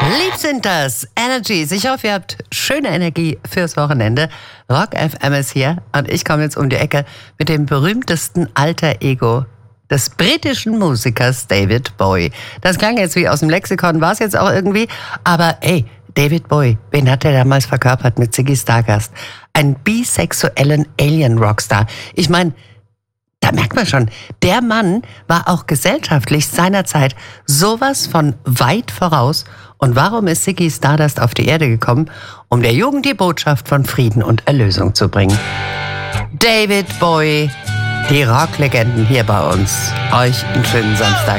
Lieb sind das Energies. Ich hoffe, ihr habt schöne Energie fürs Wochenende. Rock FM ist hier und ich komme jetzt um die Ecke mit dem berühmtesten Alter Ego des britischen Musikers David Bowie. Das klang jetzt wie aus dem Lexikon, war es jetzt auch irgendwie. Aber ey, David Bowie, wen hat er damals verkörpert mit Ziggy Stardust? Einen bisexuellen Alien-Rockstar. Ich meine, da merkt man schon, der Mann war auch gesellschaftlich seinerzeit sowas von weit voraus. Und warum ist Ziggy Stardust auf die Erde gekommen? Um der Jugend die Botschaft von Frieden und Erlösung zu bringen. David Bowie, die Rocklegenden hier bei uns. Euch einen schönen Samstag.